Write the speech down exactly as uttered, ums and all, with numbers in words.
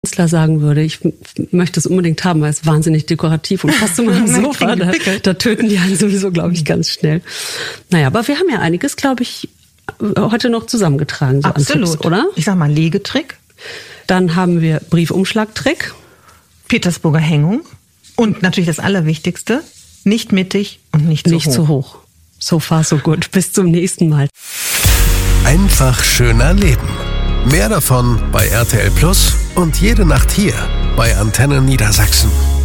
Künstler sagen würde, ich möchte es unbedingt haben, weil es wahnsinnig dekorativ und passt zu meinem Sofa. Da, da töten die einen sowieso, glaube ich, ganz schnell. Naja, aber wir haben ja einiges, glaube ich, heute noch zusammengetragen. So Absolut. An Tipps, oder? Ich sag mal Legetrick. Dann haben wir Briefumschlagtrick. Petersburger Hängung. Und natürlich das Allerwichtigste, nicht mittig und nicht zu nicht hoch. Nicht zu hoch. So far, so gut. Bis zum nächsten Mal. Einfach schöner leben. Mehr davon bei R T L Plus und jede Nacht hier bei Antenne Niedersachsen.